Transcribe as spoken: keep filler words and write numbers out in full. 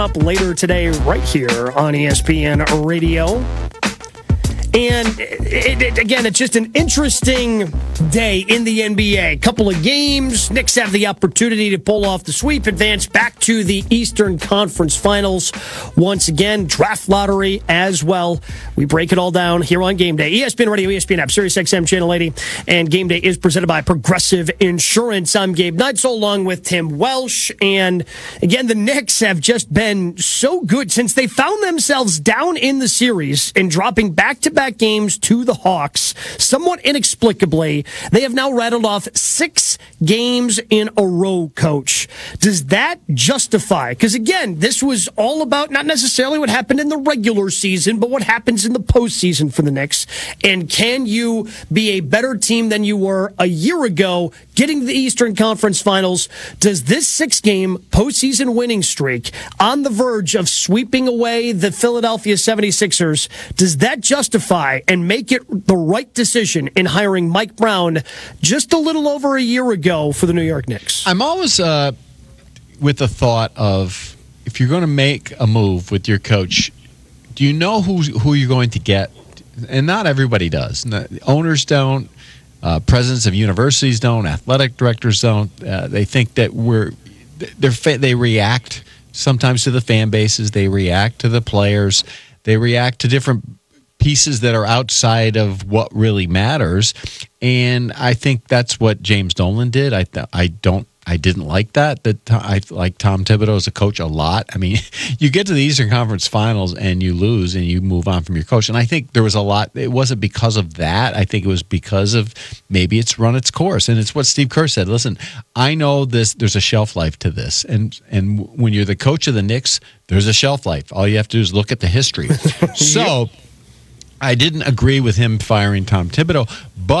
Up later today, right here on E S P N Radio. And it, it, again, it's just an interesting day in the N B A. Couple of games. Knicks have the opportunity to pull off the sweep, advance back to the Eastern Conference Finals. Once again, draft lottery as well. We break it all down here on Game Day. E S P N Radio, E S P N App, Sirius X M Channel eighty. And Game Day is presented by Progressive Insurance. I'm Gabe Knights along with Tim Welsh. And again, the Knicks have just been so good since they found themselves down in the series and dropping back-to-back games to the Hawks. Somewhat inexplicably, they have now rattled off six games in a row, Coach. Does that justify? Because again, this was all about not necessarily what happened in the regular season, but what happens in the postseason for the Knicks. And can you be a better team than you were a year ago, getting to the Eastern Conference Finals? Does this six-game postseason winning streak on the verge of sweeping away the Philadelphia seventy-sixers, does that justify and make it the right decision in hiring Mike Brown just a little over a year ago for the New York Knicks? I'm always uh, with the thought of, if you're going to make a move with your coach, do you know who who you're going to get? And not everybody does. Owners don't. Uh, presidents of universities don't. Athletic directors don't. Uh, they think that we're they're they react sometimes to the fan bases. They react to the players. They react to different pieces that are outside of what really matters. And I think that's what James Dolan did. I th- I don't I didn't like that. That I like Tom Thibodeau as a coach a lot. I mean, you get to the Eastern Conference Finals and you lose and you move on from your coach. And I think there was a lot. It wasn't because of that. I think it was because of maybe it's run its course. And it's what Steve Kerr said. Listen, I know this. There's a shelf life to this. And and when you're the coach of the Knicks, there's a shelf life. All you have to do is look at the history. So I didn't agree with him firing Tom Thibodeau, but